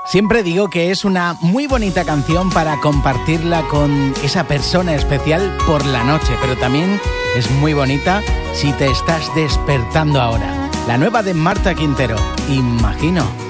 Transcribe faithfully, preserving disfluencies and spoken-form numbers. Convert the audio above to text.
Siempre digo que es una muy bonita canción para compartirla con esa persona especial por la noche, pero también es muy bonita si te estás despertando ahora. La nueva de Marta Quintero, Imagino.